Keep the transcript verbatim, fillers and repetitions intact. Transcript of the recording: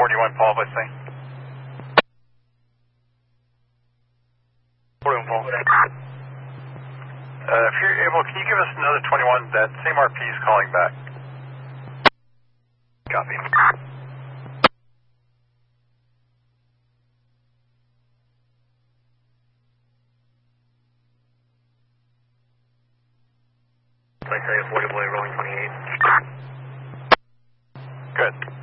forty-one, Paul, let's see. forty-one, Paul. Uh, if you're able, can you give us another twenty-one? That same R P is calling back. Copy. Place area forty boy, rolling twenty-eight. Good.